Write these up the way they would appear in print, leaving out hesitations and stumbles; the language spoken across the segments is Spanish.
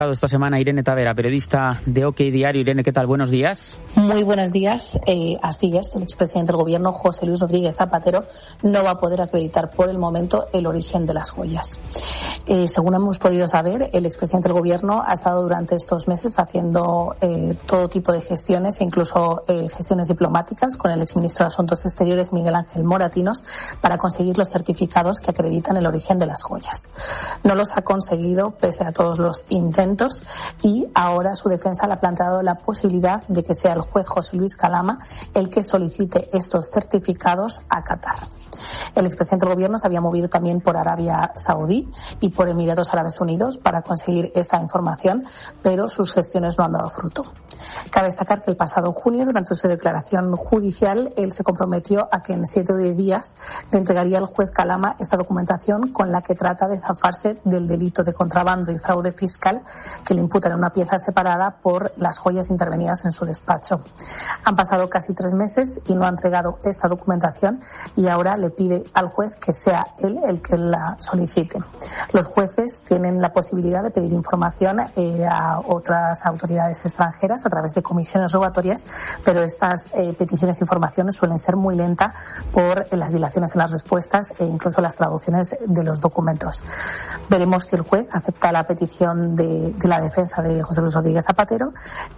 Esta semana Irene Tavera, periodista de OK Diario. Irene, ¿qué tal? Buenos días. Muy buenos días. Así es, el expresidente del Gobierno, José Luis Rodríguez Zapatero, no va a poder acreditar por el momento el origen de las joyas. Según hemos podido saber, el expresidente del Gobierno ha estado durante estos meses haciendo todo tipo de gestiones, incluso gestiones diplomáticas, con el exministro de Asuntos Exteriores, Miguel Ángel Moratinos, para conseguir los certificados que acreditan el origen de las joyas. No los ha conseguido pese a todos los intentos, y ahora su defensa le ha planteado la posibilidad de que sea el juez José Luis Calama el que solicite estos certificados a Qatar. El expresidente del Gobierno se había movido también por Arabia Saudí y por Emiratos Árabes Unidos para conseguir esta información, pero sus gestiones no han dado fruto. Cabe destacar que el pasado junio, durante su declaración judicial, él se comprometió a que en 7 o 10 días le entregaría al juez Calama esta documentación con la que trata de zafarse del delito de contrabando y fraude fiscal que le imputan en una pieza separada por las joyas intervenidas en su despacho. Han pasado casi 3 meses y no ha entregado esta documentación, y ahora le pide al juez que sea él el que la solicite. Los jueces tienen la posibilidad de pedir información a otras autoridades extranjeras a través de comisiones rogatorias, pero estas peticiones de información suelen ser muy lentas por las dilaciones en las respuestas e incluso las traducciones de los documentos. Veremos si el juez acepta la petición de la defensa de José Luis Rodríguez Zapatero,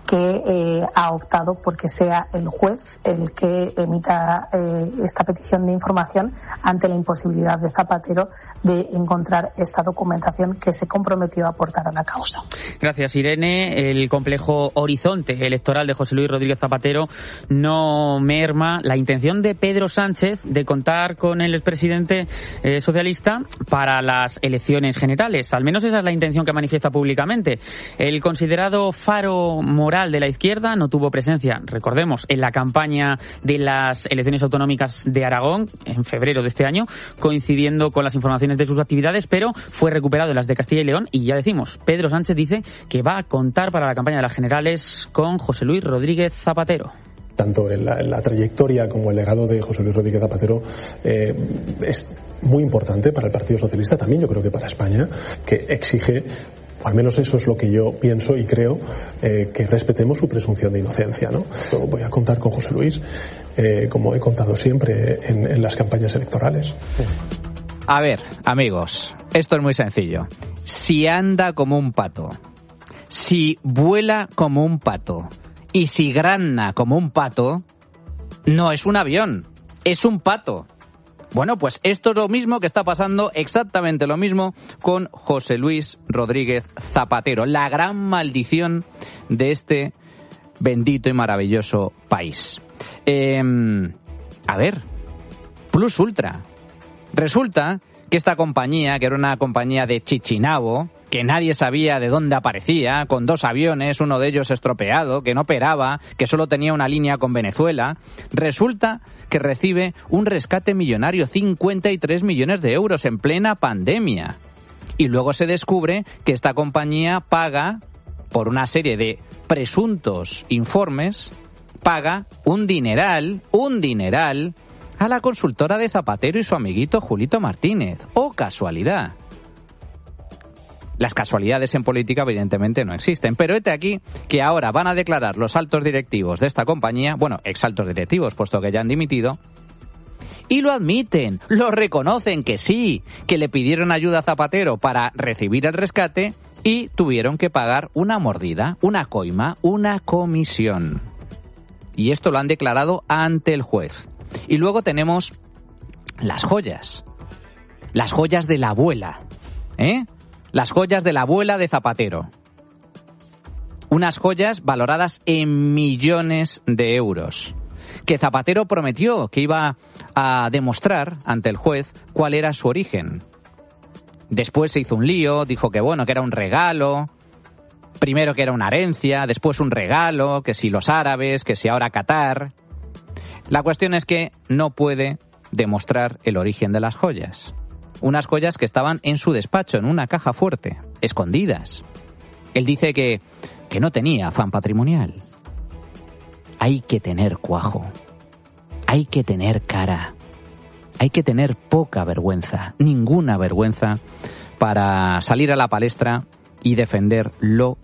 que ha optado por que sea el juez el que emita esta petición de información ante la imposibilidad de Zapatero de encontrar esta documentación que se comprometió a aportar a la causa. Gracias, Irene. El complejo horizonte electoral de José Luis Rodríguez Zapatero no merma la intención de Pedro Sánchez de contar con el expresidente socialista para las elecciones generales. Al menos esa es la intención que manifiesta públicamente. El considerado faro moral de la izquierda no tuvo presencia, recordemos, en la campaña de las elecciones autonómicas de Aragón en febrero de este año, coincidiendo con las informaciones de sus actividades, pero fue recuperado en las de Castilla y León. Y ya decimos, Pedro Sánchez dice que va a contar para la campaña de las generales con José Luis Rodríguez Zapatero. Tanto en la trayectoria como el legado de José Luis Rodríguez Zapatero es muy importante para el Partido Socialista, también yo creo que para España, que exige, al menos eso es lo que yo pienso y creo, que respetemos su presunción de inocencia, ¿no? Yo voy a contar con José Luis, como he contado siempre en las campañas electorales. A ver, amigos, esto es muy sencillo. Si anda como un pato, si vuela como un pato y si grana como un pato, no es un avión, es un pato. Bueno, pues esto es lo mismo que está pasando, exactamente lo mismo con José Luis Rodríguez Zapatero, la gran maldición de este bendito y maravilloso país. A ver, Plus Ultra. Resulta que esta compañía, que era una compañía de Chichinabo, que nadie sabía de dónde aparecía, con 2 aviones, uno de ellos estropeado, que no operaba, que solo tenía una línea con Venezuela, resulta que recibe un rescate millonario, 53 millones de euros en plena pandemia. Y luego se descubre que esta compañía paga, por una serie de presuntos informes, paga un dineral a la consultora de Zapatero y su amiguito Julito Martínez. ¡Oh, casualidad! Las casualidades en política evidentemente no existen, pero hete aquí que ahora van a declarar los altos directivos de esta compañía, bueno, exaltos directivos, puesto que ya han dimitido, y lo admiten, lo reconocen que sí, que le pidieron ayuda a Zapatero para recibir el rescate y tuvieron que pagar una mordida, una coima, una comisión. Y esto lo han declarado ante el juez. Y luego tenemos las joyas de la abuela, las joyas de la abuela de Zapatero. Unas joyas valoradas en millones de euros, que Zapatero prometió que iba a demostrar ante el juez cuál era su origen. Después se hizo un lío, dijo que bueno, que era un regalo, primero que era una herencia, después un regalo, que si los árabes, que si ahora Qatar. La cuestión es que no puede demostrar el origen de las joyas. Unas joyas que estaban en su despacho, en una caja fuerte, escondidas. Él dice que no tenía afán patrimonial. Hay que tener cuajo, hay que tener cara, hay que tener poca vergüenza, ninguna vergüenza, para salir a la palestra y defender lo